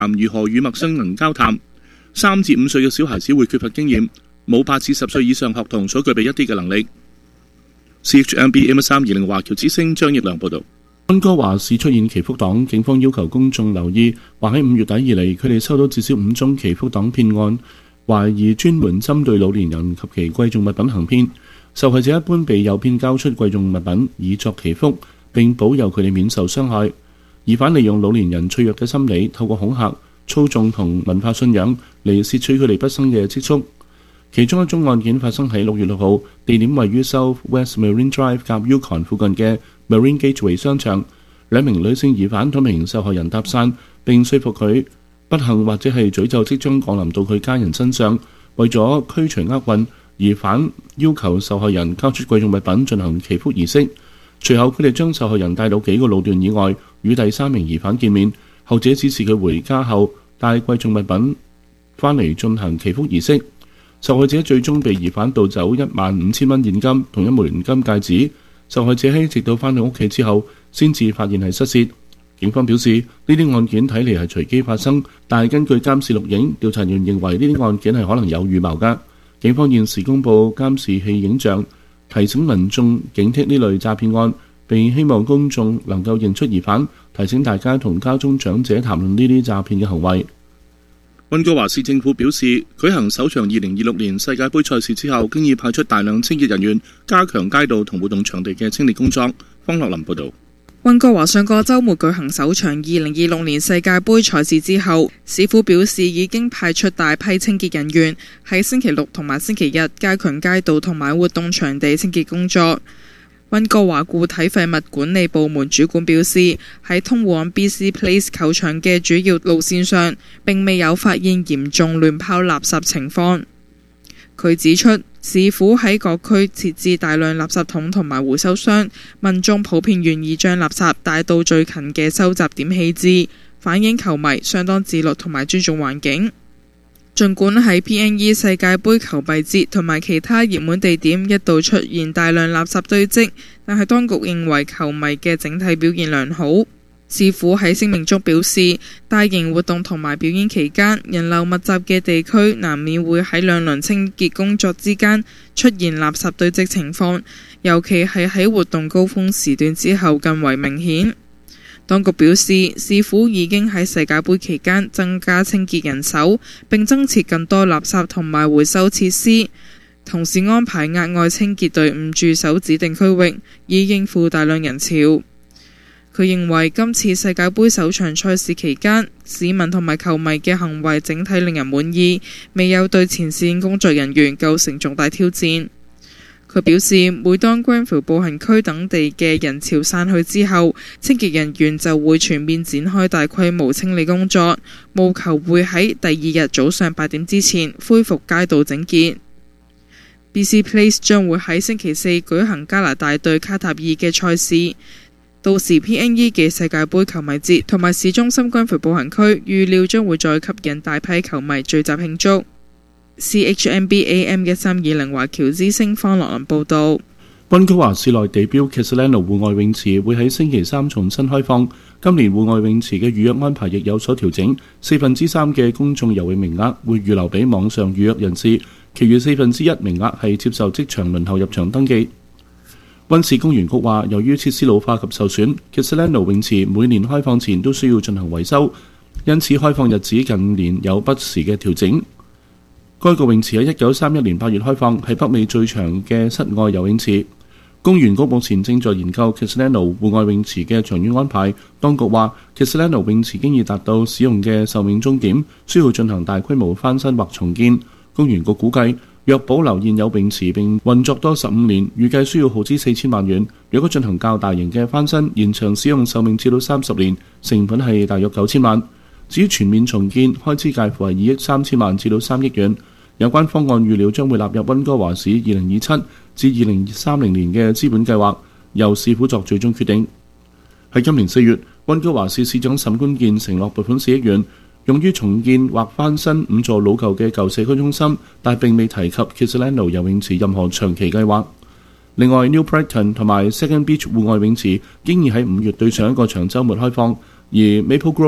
如何與陌生人交談。3至5歲嘅小孩子會缺乏經驗，冇8至10歲以上學童所具備一啲嘅能力。CHMB AM320華僑之聲張奕良報導。溫哥華市出現祈福黨，警方要求公眾留意，話喺5月底以嚟，佢哋收到至少5宗祈福黨騙案，懷疑專門針對老年人及其貴重物品行騙。受害者一般被誘騙交出貴重物品以作祈福，並保佑佢哋免受傷害。疑犯利用老年人脆弱嘅心理，透過恐嚇、操縱同文化信仰嚟竊取佢哋畢生嘅積蓄。其中一宗案件發生喺6月6號，地點位於 South West Marine Drive 及 Yukon 附近嘅 Marine Gateway 商場。2名女性疑犯同名受害人搭訕，並說服佢不幸或者係詛咒即將降臨到佢家人身上。為咗驅除厄運，疑犯要求受害人交出貴重物品進行祈福儀式。隨後佢哋將受害人帶到幾個路段以外，與第3名疑犯見面。後者指示佢回家後帶貴重物品返嚟進行祈福儀式。受害者最終被疑犯盜走15000蚊現金同1枚現金戒指。受害者喺直到返到屋企之後，先至發現係失竊。警方表示，呢啲案件睇嚟係隨機發生，但係根據監視錄影，調查員認為呢啲案件係可能有預謀㗎。警方現時公布監視器影像，提醒民眾警惕呢類詐騙案，並希望公眾能夠認出疑犯，提醒大家同家中長者談論呢啲詐騙嘅行為。溫哥華市政府表示，舉行首場2026年世界盃賽事之後，經已派出大量清潔人員，加強街道同活動場地嘅清理工作。方樂林報導。 溫哥華上個週末舉行首場2026年世界盃賽事之後，市府表示已經派出大批清潔人員喺星期六同埋星期日加強街道同埋活動場地清潔工作。溫哥華固體廢物管理部門主管表示，喺通往 BC Place 球場嘅主要路線上，並未有發現嚴重亂拋垃圾情況。佢指出，市府喺各區設置大量垃圾桶同埋回收箱，民眾普遍願意將垃圾帶到最近嘅收集點棄置，反映球迷相當自律同埋尊重環境。儘管喺 PNE 世界盃球迷節同埋其他熱門地點一度出現大量垃圾堆積，但係當局認為球迷嘅整體表現良好。市府喺聲明中表示，大型活動同埋表演期間，人流密集嘅地區難免會喺兩輪清潔工作之間出現垃圾堆積情況，尤其係喺活動高峰時段之後更為明顯。當局表示，市府已經喺世界盃期間增加清潔人手，並增設更多垃圾同埋回收設施，同時安排額外清潔隊伍駐守指定區域，以應付大量人潮。佢認為今次世界盃首場賽事期間，市民同埋球迷嘅行為整體令人滿意，未有對前線工作人員構成重大挑戰。佢表示，每當 Granville 步行區等地嘅人潮散去之後，清潔人員就會全面展開大規模清理工作，務求會喺第2日早上8點之前恢復街道整潔。BC Place 將會喺星期4舉行加拿大對卡塔爾嘅賽事，到時 PNE 嘅世界盃球迷節同埋市中心 Granville 步行區預料將會再吸引大批球迷聚集慶祝。CHMB AM1320華僑之聲方樂林報導。 溫哥華市內地標 Kisilano 戶外泳池會喺星期3重新開放。今年戶外泳池嘅預約安排亦有所調整，3/4嘅公眾游泳名額會預留俾網上預約人士，其餘1/4名額係接受即場輪候入場登記。溫市公園局話，由於設施老化及受損 ，Kisilano 泳池每年開放前都需要進行維修，因此開放日子近年有不時嘅調整。該個泳池喺1931年8月開放，係北美最長嘅室外游泳池。公園局目前正在研究 Kisilano 戶外泳池嘅長遠安排。當局話 Kisilano 泳池經已達到使用嘅壽命終點，需要進行大規模翻新或重建。公園局估計，若保留現有泳池並運作多15年，預計需要耗資4000萬元。如果進行較大型嘅翻新，延長使用壽命至到30年，成本係大約9000萬。至於全面重建，開支介乎係2億3000萬至到3億元。有關方案預料將會納入溫哥華市2027至2030年嘅資本計劃，由市府作最終決定。喺今年4月，溫哥華市市長沈觀健承諾撥款4億元，用於重建或翻新5座老舊嘅舊社區中心，但並未提及 Kisilano 游泳池任何長期計劃。另外 ，New Brighton 同埋 Second Beach 戶外泳池經已喺5月對上一個長週末開放，而 Maple Grove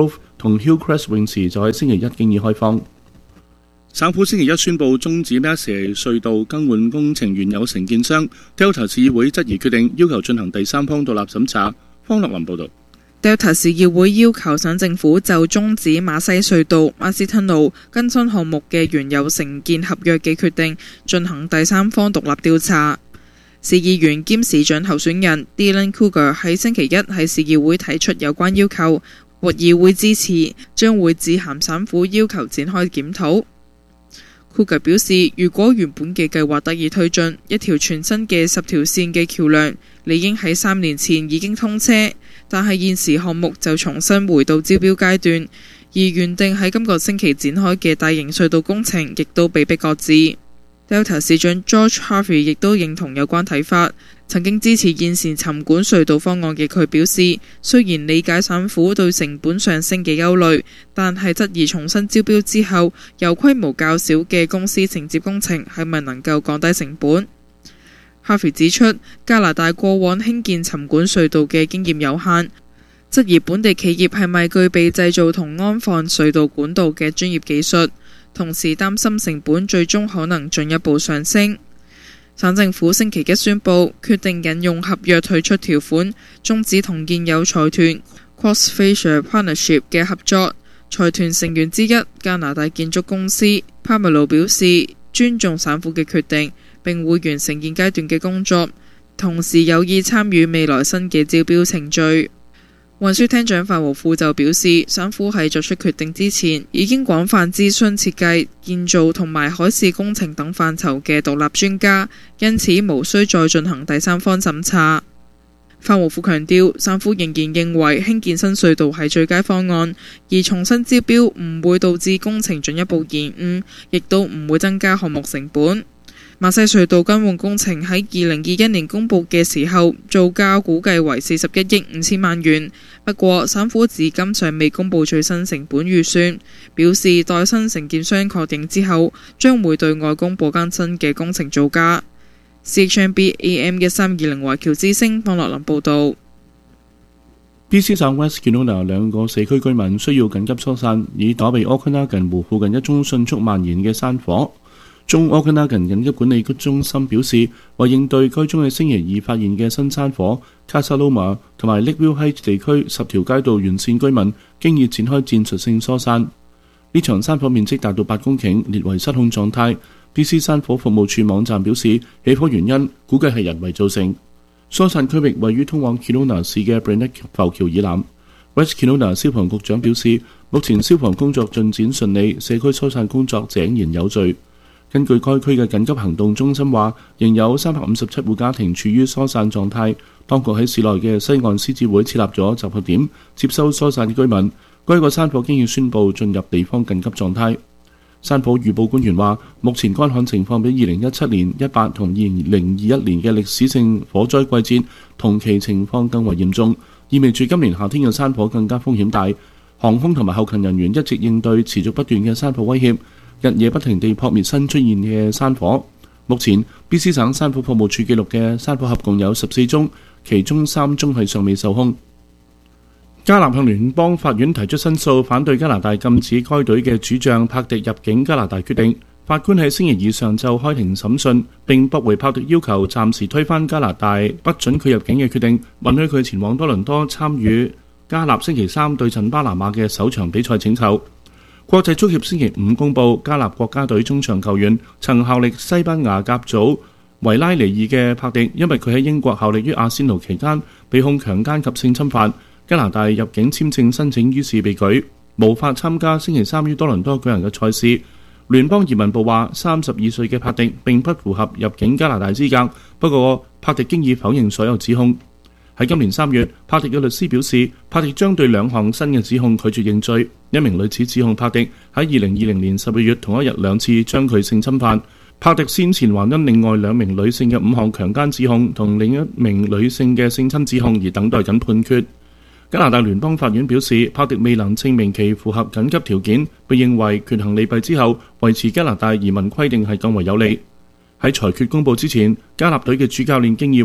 同 Hillcrest 泳池就喺星期一經已開放。省府星期一宣布終止 Massey 隧道更換工程原有承建商 Delta 市議會質疑決定，要求進行第三方獨立審查。方樂林報導。 Delta 市議會要求省政府就終止馬西隧道馬斯吞路更新項目嘅原有承建合約嘅決定進行第三方獨立調查。市議員兼市長候選人 Dylan Cougar 喺星期一喺市議會提出有關要求，獲議會支持，將會致函省府要求展開檢討。Cougar 表示，如果原本嘅計劃得以推進，一條全新嘅10條線嘅橋梁理應喺3年前已經通車，但係現時項目就重新回到招標階段，而原定喺今個星期展開嘅大型隧道工程亦都被迫擱置。Delta 市長 George Harvey 亦都認同有關睇法，曾經支持現時沉管隧道方案嘅佢表示，雖然理解省府對成本上升嘅憂慮，但係質疑重新招標之後，由規模較小嘅公司承接工程係咪能夠降低成本。Harvey 指出，加拿大過往興建沉管隧道嘅經驗有限，質疑本地企業係咪具備製造同安放隧道管道嘅專業技術，同時擔心成本最終可能進一步上升。省政府星期一宣布，決定引用合約退出條款，終止同現有財團 Crossfacia Partnership 嘅合作。財團成員之一加拿大建築公司 Pamelo 表示，尊重省府嘅決定，並會完成現階段嘅工作，同時有意參與未來新嘅招標程序。運輸廳長范和富就表示，省府喺作出決定之前，已經廣泛諮詢設計、建造同埋海事工程等範疇嘅獨立專家，因此無需再進行第三方審查。范和富強調，省府仍然認為興建新隧道係最佳方案，而重新招標唔會導致工程進一步延誤，亦都唔會增加項目成本。馬西隧道更換工程喺2021年公佈嘅時候，造價估計為41億5千萬元。不過，省府至今尚未公佈最新成本預算，表示待新承建商確認之後，將會對外公佈更新嘅工程造價。CHMB AM 1320華僑之聲方樂林報導。 BC 省 West Kelowna 2個社區居民需要緊急疏散，以躲避 Okanagan 湖附近一宗迅速蔓延嘅山火。中 Okanagan 緊急管理局中心表示，為應對該宗喺星期二發現嘅新山火 ，Casaloma 同埋 Lakeville Heights 地區10條街道沿線居民經已展開戰術性疏散。呢場山火面積達到8公頃，列為失控狀態。BC 山火服務處網站表示，起火原因估計係人為造成。疏散區域位於通往 Kelowna 市嘅 Brennick 浮橋以南。West Kelowna 消防局長表示，目前消防工作進展順利，社區疏散工作井然有序。根據該區嘅緊急行動中心話，仍有357戶家庭處於疏散狀態。當局喺市內嘅西岸獅子會設立咗集合點，接收疏散嘅居民。該個山火經已宣布進入地方緊急狀態。山火預報官員話，目前乾旱情況比2017年、18同2021年嘅歷史性火災季節同期情況更為嚴重，意味住今年夏天嘅山火更加風險大。航空同埋後勤人員一直應對持續不斷嘅山火威脅，日夜不停地撲滅新出現嘅山火。目前 BC 省山火服務處記錄嘅山火合共有14宗，其中3宗係尚未受控。加納向聯邦法院提出申訴，反對加拿大禁止該隊嘅主將帕迪入境加拿大決定。法官喺星期二上晝開庭審訊，並駁回帕迪要求暫時推翻加拿大不准佢入境嘅決定，允許佢前往多倫多參與加納星期3對陣巴拿馬嘅首場比賽請求。國際足協星期5公佈，加納國家隊中場球員曾效力西班牙甲組維拉尼爾嘅帕迪，因為佢喺英國效力於阿仙奴期間被控強姦及性侵犯，加拿大入境簽證申請於是被拒，無法參加星期3於多倫多舉行嘅賽事。聯邦移民部話，32歲嘅帕迪並不符合入境加拿大資格，不過帕迪經已否認所有指控。喺今年3月，帕迪嘅律師表示，帕迪將對2項新嘅指控拒絕認罪。一名女子指控帕迪喺2020年12月同一日2次將佢性侵犯。帕迪先前還因另外2名女性嘅5項強姦指控同另一名女性嘅性侵指控而等待緊判決。加拿大聯邦法院表示，帕迪未能證明其符合緊急條件，被認為權衡利弊之後，維持加拿大移民規定係更為有利。喺裁決公佈之前，加納隊嘅主教練經已話，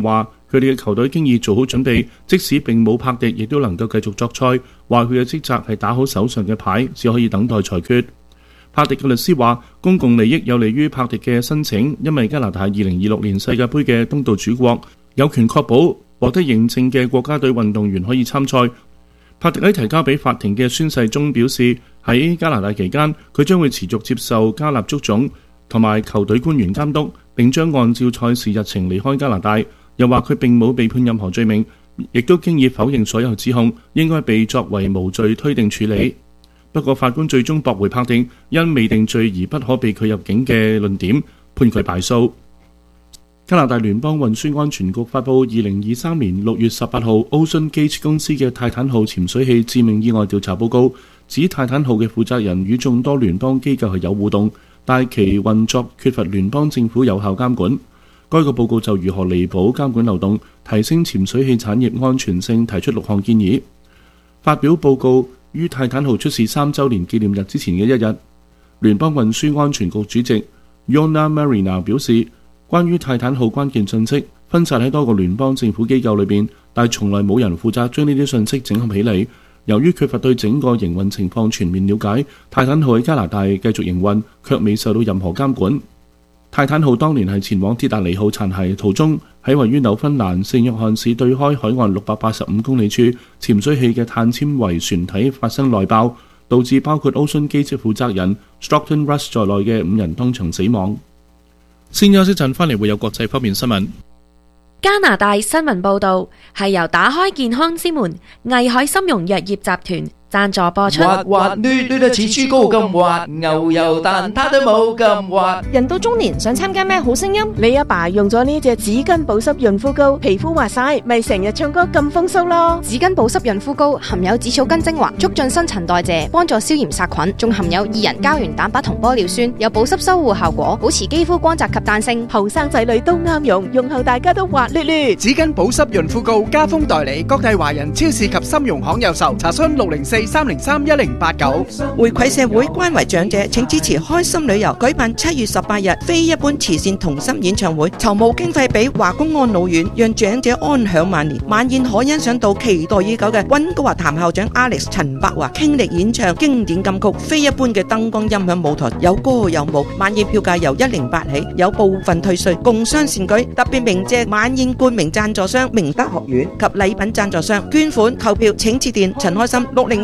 佢哋嘅球隊經已做好準備，即使並冇柏迪，亦都能夠繼續作賽。話佢嘅職責係打好手上嘅牌，只可以等待裁決。柏迪嘅律師話，公共利益有利於柏迪嘅申請，因為加拿大2026年世界盃嘅東道主國有權確保獲得認證嘅國家隊運動員可以參賽。柏迪喺提交俾法庭嘅宣誓中表示，喺加拿大期間，佢將會持續接受加納足總同埋球隊官員監督，並將按照賽事日程離開加拿大。又話佢並冇被判任何罪名，亦都經已否認所有指控，應該被作為無罪推定處理。不過法官最終駁回柏迪因未定罪而不可被拒入境嘅論點，判佢敗訴。加拿大聯邦運輸安全局發布2023年6月18號 Ocean Gate 公司嘅泰坦號潛水器致命意外調查報告，指泰坦號嘅負責人與眾多聯邦機構係有互動，但其運作缺乏聯邦政府有效監管。該個報告就如何彌補監管漏洞、提升潛水器產業安全性提出6項建議。發表報告於泰坦號出事3週年紀念日之前嘅一日，聯邦運輸安全局主席 Yona Marina 表示，關於泰坦號關鍵信息分散喺多個聯邦政府機構裏邊，但係從來冇人負責將呢啲信息整合起嚟。由於缺乏對整個營運情況全面了解，泰坦號喺加拿大繼續營運，卻未受到任何監管。泰坦號當年係前往鐵達尼號殘骸途中，喺位於紐芬蘭聖約翰市對開海岸685公里處潛水器嘅碳纖維船體發生內爆，導致包括 Ocean Gate 負責人 Stockton Rush 在內嘅5人當場死亡。先休息陣，翻嚟會有國際方面新聞。 加拿大新聞報導係由打開健康之門藝海參茸藥業集團贊助播出。 滑滑捋捋得似豬膏咁滑，牛油蛋撻都冇咁滑。 人到中年想參加咩好聲音？ 你阿爸用咗呢隻紙巾保濕潤膚膏，皮膚滑晒，咪成日唱歌咁風騷咯。 紙巾保濕潤膚膏含有紫草根精華，促進新陳代謝，幫助消炎殺菌，仲含有2人膠原蛋白同玻尿酸，有保濕修護效果，保持肌膚光澤及彈性。 後生仔女都啱用，用後大家都滑捋捋。 紙巾保濕潤膚膏加封代理，各大華人超市及參茸行有售，查詢604-303-1089。 回饋社會，關懷長者，請支持開心旅遊舉辦7月18日非一般慈善同心演唱會，籌募經費俾華公安老院，讓長者安享晚年。晚宴可欣賞到期待已久嘅溫哥華譚校長 Alex 陳柏華傾力演唱經典金曲，非一般嘅燈光音響舞台，有歌有舞。晚宴票價由108起，有部分退稅，共襄善舉。特別鳴謝晚宴冠名贊助商明德學院及禮品贊助商。捐款購票請致電陳開心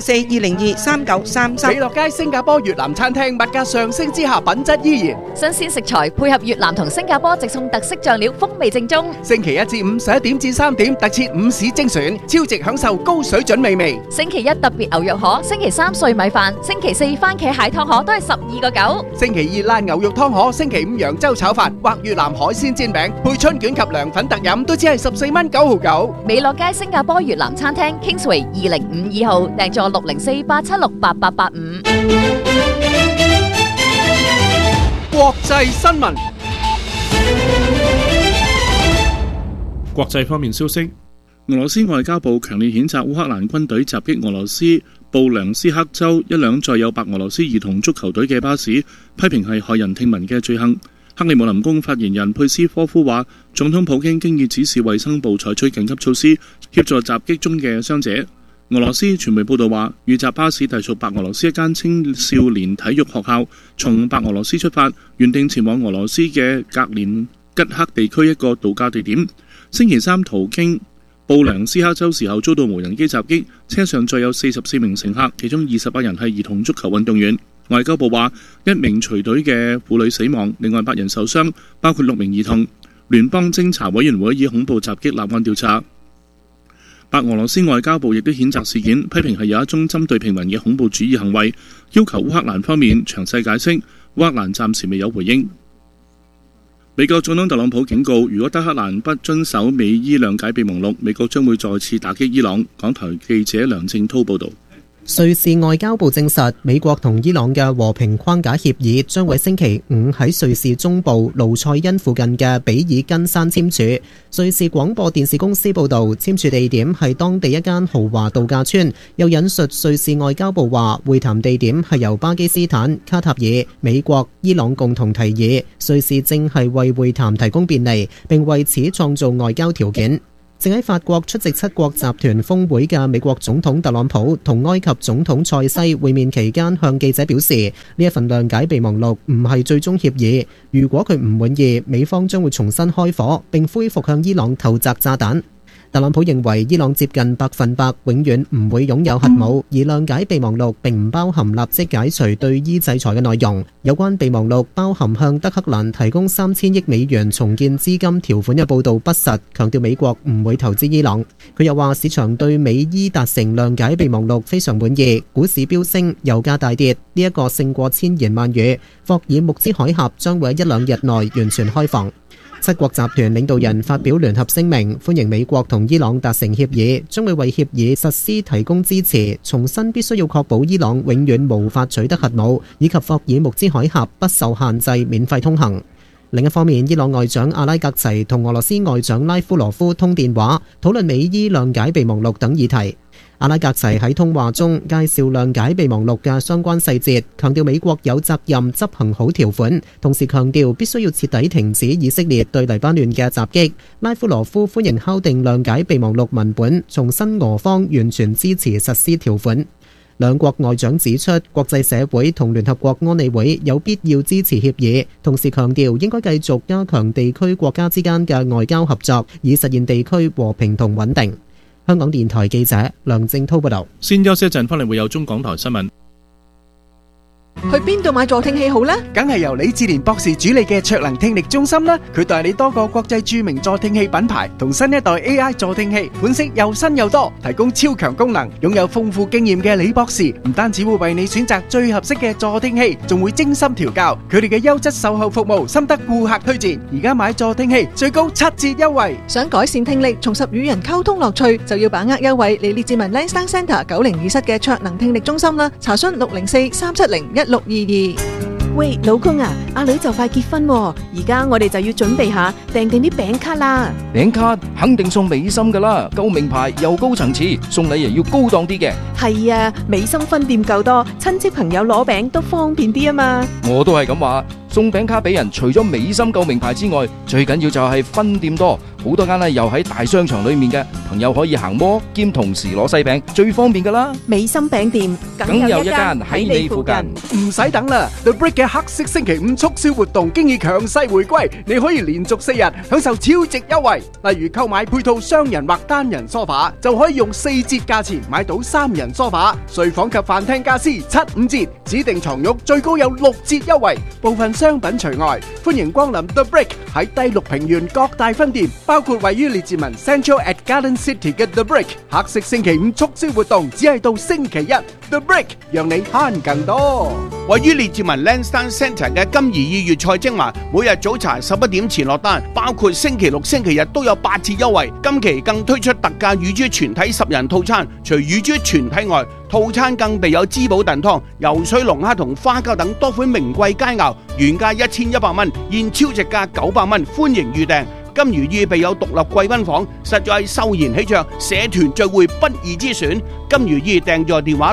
604-202-3933。 美樂街新加坡越南餐廳，物價上升之下，品質依然。 新鮮食材配合越南同新加坡直送特色醬料，風味正宗。 星期1至5 11點至3點，特設午市精選，超值享受高水準美味。 星期1特別牛肉河，星期3碎米飯，星期4番茄蟹湯河都係12個9。 星期2辣牛肉湯河，星期5揚州炒飯或越南海鮮煎餅，配春卷及涼粉特飲都只係14蚊9毫9。 美樂街新加坡越南餐廳 Kingsway 2052號，訂座604-876-8885。 國際新聞。 國際方面消息，俄羅斯外交部強烈譴責烏克蘭軍隊襲擊俄羅斯布良斯克州一輛載有白俄羅斯兒童足球隊嘅巴士，批評係駭人聽聞嘅罪行。克里姆林宮發言人佩斯科夫話，總統普京經已指示衛生部採取緊急措施，協助襲擊中嘅傷者。俄羅斯傳媒報道話，遇襲巴士隸屬白俄羅斯一間青少年體育學校，從白俄羅斯出發，原定前往俄羅斯嘅格連吉克地區一個度假地點。星期3途經布良斯克州時候遭到無人機襲擊，車上載有44名乘客，其中28人係兒童足球運動員。外交部話，1名隨隊嘅婦女死亡，另外8人受傷，包括6名兒童。聯邦偵查委員會以恐怖襲擊立案調查。白俄羅斯外交部亦都譴責事件，批評係有一宗針對平民嘅恐怖主義行為，要求烏克蘭方面詳細解釋。烏克蘭暫時未有回應。美國總統特朗普警告，如果德黑蘭不遵守美伊諒解備忘錄，美國將會再次打擊伊朗。港台記者梁正滔報導。 瑞士外交部證實，美國同伊朗嘅和平框架協議將會星期5喺瑞士中部盧塞恩附近嘅比爾根山簽署。瑞士廣播電視公司報導，簽署地點係當地一間豪華度假村。又引述瑞士外交部話，會談地點係由巴基斯坦、卡塔爾、美國、伊朗共同提議，瑞士正係為會談提供便利，並為此創造外交條件。 正喺法國出席七國集團峰會嘅美國總統特朗普同埃及總統塞西會面期間，向記者表示，呢一份諒解備忘錄唔係最終協議。如果佢唔滿意，美方將會重新開火，並恢復向伊朗投擲炸彈。特朗普認為伊朗接近100%永遠唔會擁有核武，而諒解備忘錄並唔包含立即解除對伊制裁嘅內容。有關備忘錄包含向德黑蘭提供3000億美元重建資金條款嘅報導不實，強調美國唔會投資伊朗。佢又話市場對美伊達成諒解備忘錄非常滿意，股市飆升，油價大跌，呢一個勝過千言萬語。霍爾木茲海峽將會喺1-2日內完全開放。七國集團領導人發表聯合聲明，歡迎美國同伊朗達成協議，將會為協議實施提供支持，重申必須要確保伊朗永遠無法取得核武，以及霍爾木茲海峽不受限制免費通行。另一方面，伊朗外長阿拉格齊同俄羅斯外長拉夫羅夫通電話，討論美伊諒解備忘錄等議題。阿拉格齊喺通話中介紹諒解備忘錄嘅相關細節，強調美國有責任執行好條款，同時強調必須要徹底停止以色列對黎巴嫩嘅襲擊。拉夫羅夫歡迎敲定諒解備忘錄文本，重申俄方完全支持實施條款。兩國外長指出，國際社會同聯合國安理會有必要支持協議，同時強調應該繼續加強地區國家之間嘅外交合作，以實現地區和平同穩定。香港電台記者梁正滔報道。 先休息一陣，翻嚟會有中港台新聞。 去邊度買助聽器好呢？ 梗係由李志蓮博士主理嘅卓能聽力中心啦。佢代理多個國際著名助聽器品牌同新一代 AI 助聽器，款式又新又多，提供超強功能。擁有豐富經驗嘅李博士唔單止會為你選擇最合適嘅助聽器，仲會精心調教。佢哋嘅優質售後服務深得顧客推薦。而家買助聽器最高7折優惠。 想改善聽力，重拾與人溝通樂趣，就要把握優惠嚟列治文 Lansdowne Centre 902室嘅卓能聽力中心啦。查詢604-370-1622。 喂，老公啊，阿女就快結婚喎，而家我哋就要準備下訂定啲餅卡啦。 餅卡肯定送美心噶啦，夠名牌又高層次，送禮又要高檔啲嘅。 係啊，美心分店夠多，親戚朋友攞餅都方便啲啊嘛。 我都係咁話，送餅卡俾人，除咗美心夠名牌之外，最緊要就係分店多，好多間咧又喺大商場裏面嘅，朋友可以行摩兼同時攞西餅，最方便噶啦。 美心餅店梗有一間喺你附近， 唔使等啦。The Brick 嘅黑色星期五促銷活動經已強勢回歸，你可以連續4日享受超值優惠。例如購買配套雙人或單人梳化，就可以用4折價錢買到3人梳化。睡房及飯廳家私7-5折，指定床褥最高有6折優惠，部分商品除外。歡迎光臨 The Brick 喺第6平原各大分店，包括位於列治文 Central at Garden City 嘅 The Brick。黑色星期五促銷活動只係到星期一。The Brick 讓你慳更多。 位於列治文 Lansdowne Centre 嘅金怡意粵菜精華，每日早茶11點前落單，包括星期6、星期日都有8折優惠。今期更推出特價乳豬全體10人套餐，除乳豬全體外，套餐更備有滋補燉湯、游水龍蝦同花膠等多款名貴佳肴，原價1100蚊，現超值價900蚊，歡迎預訂。金如意備有獨立貴賓房，實在係秀賢喜鵲社團聚會不二之選。金如意訂座電話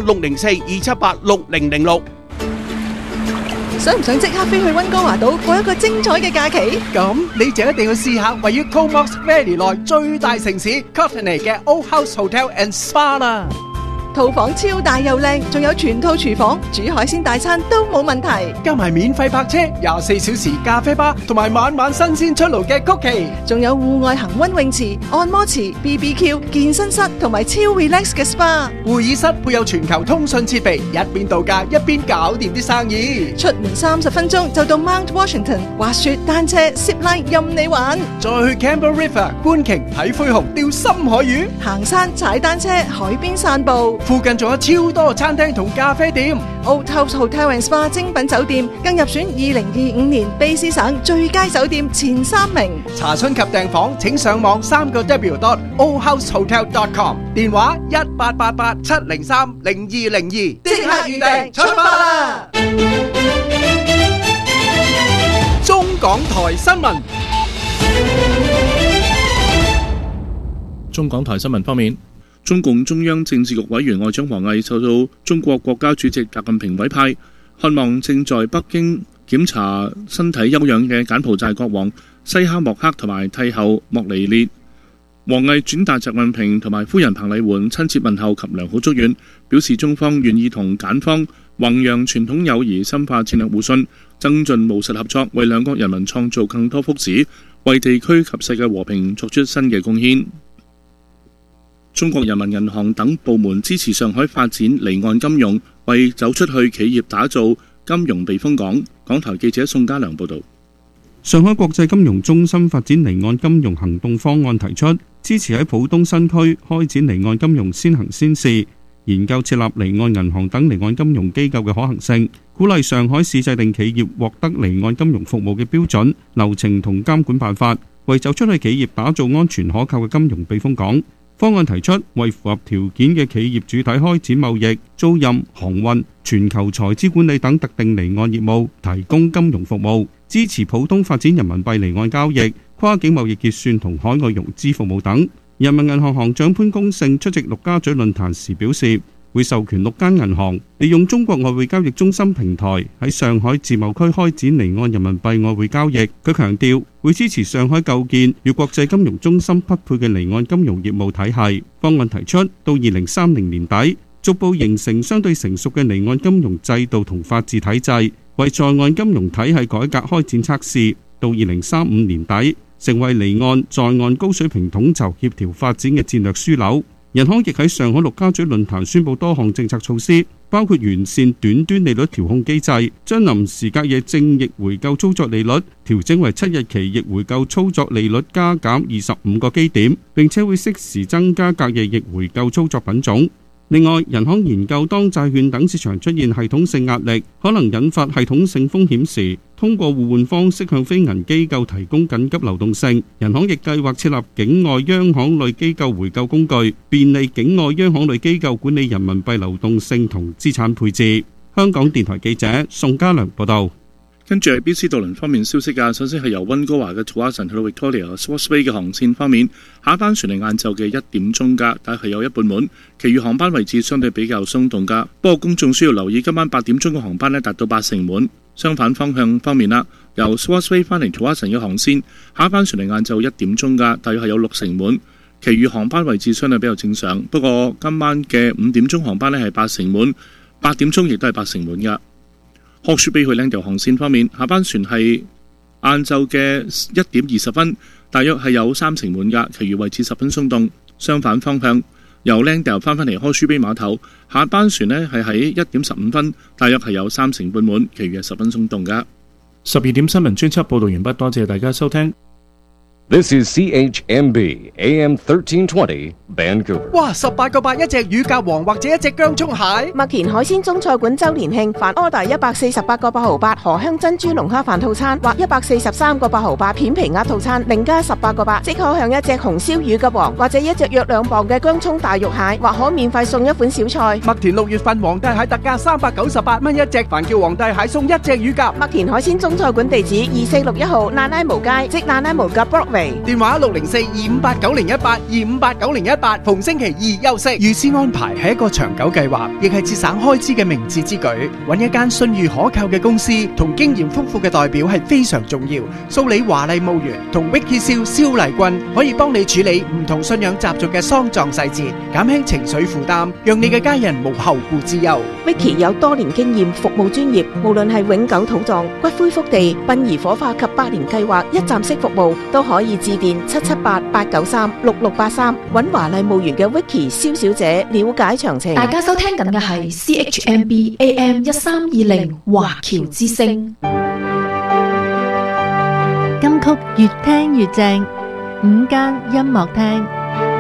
604-278-6006。 想唔想即刻飛去溫哥華島過一個精彩嘅假期？ 咁你就一定要試下位於 Comox Valley 內最大城市 Courtenay 嘅 Old House Hotel and Spa 啦。 套房超大又靚，仲有全套廚房，煮海鮮大餐都冇問題。 加埋免費泊車、24小時咖啡吧，同埋晚晚新鮮出爐嘅曲奇， 仲有戶外恒溫泳池、按摩池、BBQ、健身室同埋超 relax 嘅 SPA。 會議室配有全球通訊設備，一邊度假一邊搞掂啲生意。 出門30分鐘就到 Mount Washington， 滑雪、單車、zipline 任你玩。 再去 Campbell River 觀鯨、睇灰熊、釣深海魚， 行山、踩單車、海邊散步。 附近仲有超多餐廳同咖啡店。 Old House Hotel and Spa 精品酒店更入選2025年卑詩省最佳酒店前3名。 查詢及訂房請上網3w.oldhousehotel.com， 電話1888-703-0202，即刻預訂出發啦！中港台新聞。 中港台新聞方面，中共中央政治局委員外長王毅受到中國國家主席習近平委派，看望正在北京檢查身體休養嘅柬埔寨國王西哈莫克同埋太后莫尼列。 王毅轉達習近平同埋夫人彭麗媛親切問候及良好祝願，表示中方願意同柬方弘揚傳統友誼，深化戰略互信，增進務實合作，為兩國人民創造更多福祉，為地區及世界和平作出新嘅貢獻。中國人民銀行等部門支持上海發展離岸金融，為走出去企業打造金融避風港。港台記者宋家良報道。 上海國際金融中心發展離岸金融行動方案提出，支持喺浦東新區開展離岸金融先行先試，研究設立離岸銀行等離岸金融機構嘅可行性，鼓勵上海市制定企業獲得離岸金融服務嘅標準、流程同監管辦法，為走出去企業打造安全可靠嘅金融避風港。方案提出，為符合條件嘅企業主體開展貿易、租賃、航運、全球財資管理等特定離岸業務，提供金融服務，支持浦東發展人民幣離岸交易、跨境貿易結算同海外融資服務等。人民銀行行長潘功勝出席陸家嘴論壇時表示，會授權6間銀行利用中國外匯交易中心平台喺上海自貿區開展離岸人民幣外匯交易。佢強調會支持上海構建與國際金融中心匹配嘅離岸金融業務體系。方案提出，到2030年底逐步形成相對成熟嘅離岸金融制度同法治體制，為在岸金融體系改革開展測試。到2035年底成為離岸在岸高水平統籌協調發展嘅戰略樞紐。人行亦喺上海陸家嘴論壇宣布多項政策措施，包括完善短端利率調控機制，將臨時隔夜正逆回購操作利率調整為7日期逆回購操作利率加減25個基點，並且會適時增加隔夜逆回購操作品種。另外，人行研究當債券等市場出現系統性壓力，可能引發系統性風險時，通過互換方式向非銀機構提供緊急流動性。人行亦計劃設立境外央行類機構回購工具，便利境外央行類機構管理人民幣流動性同資產配置。香港電台記者宋家良報道。 跟住係 BC 渡輪方面消息㗎，首先係由溫哥華嘅 Tsawwassen 去到 Victoria、Swartz Bay 嘅航線方面，下一班船係晏晝嘅1點鐘㗎，但係有一半滿，其餘航班位置相對比較鬆動㗎。不過公眾需要留意今晚8點鐘嘅航班呢達到80%滿。相反方向方面啦，由 Swartz Bay 翻嚟 Tsawwassen 嘅航線，下一班船係晏晝1點鐘㗎，大約係有60%滿，其餘航班位置相對比較正常。不過今晚嘅5點鐘航班呢係80%滿，8點鐘亦都係80%滿㗎。Hawke's Bay 去 Langdale 航線方面，下班船係晏晝嘅1點20分，大約係有30%滿㗎，其餘位置十分鬆動。相反方向，由 Langdale 翻嚟 Hawke's Bay 碼頭，下班船呢係喺1點15分，大約係有30%半滿，其餘係十分鬆動㗎。12點新聞專輯報導完畢，多謝大家收聽。 This is CHMB AM 1320 Vancouver。 哇！18個8一隻乳鴿王或者一隻姜葱蟹。 麥田海鮮中菜館周年慶，凡 order 148個8毫8荷香珍珠龍蝦飯套餐，或143個8毫8片皮鴨套餐，另加18個8，即可享一隻紅燒乳鴿王，或者一隻約2磅嘅姜葱大肉蟹，或可免費送一款小菜。 麥田6月份皇帝蟹特價398蚊一隻，凡叫皇帝蟹送一隻乳鴿。 麥田海鮮中菜館地址2461號那拉無街，即那拉無夾 Broadway。 電話604-258-9018，258-9018，逢星期二休息。預先安排係一個長久計劃，亦係節省開支嘅明智之舉。揾一間信譽可靠嘅公司同經驗豐富嘅代表係非常重要。蘇里華麗墓園同 Vicky 蕭麗君可以幫你處理唔同信仰習俗嘅喪葬細節，減輕情緒負擔，讓你嘅家人無後顧之憂。 Vicky 有多年經驗，服務專業，無論係永久土葬、骨灰福地、殯儀火化及百年計劃一站式服務，都可以致電778-893-6683，揾華麗墓園嘅 Vicky 蕭小姐了解詳情。 大家收聽緊嘅係 CHMB AM 1320華僑之聲。 金曲越聽越正，午間音樂廳。